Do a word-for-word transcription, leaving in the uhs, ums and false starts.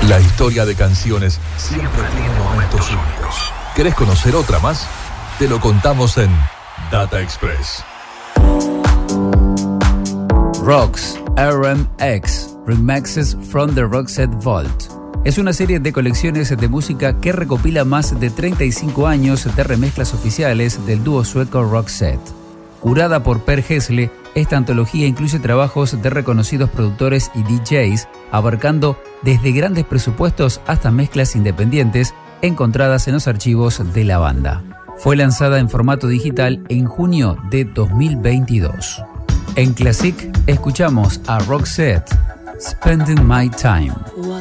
La historia de canciones siempre tiene momentos únicos. ¿Querés conocer otra más? Te lo contamos en Data Express. Rocks R M X Remixes from the Roxette Vault es una serie de colecciones de música que recopila más de treinta y cinco años de remezclas oficiales del dúo sueco Roxette. Curada por Per Gessle, esta antología incluye trabajos de reconocidos productores y D Js, abarcando desde grandes presupuestos hasta mezclas independientes encontradas en los archivos de la banda. Fue lanzada en formato digital en junio de dos mil veintidós. En Classic escuchamos a Roxette, Spending My Time.